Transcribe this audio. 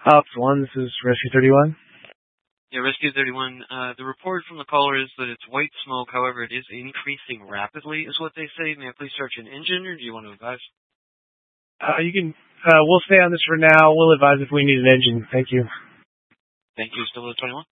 Ops 1, this is Rescue 31. Yeah, Rescue 31, the report from the caller is that it's white smoke, however, it is increasing rapidly, is what they say. May I please start an engine, or do you want to advise? We'll stay on this for now. We'll advise if we need an engine. Thank you. Thank you. Still at 21?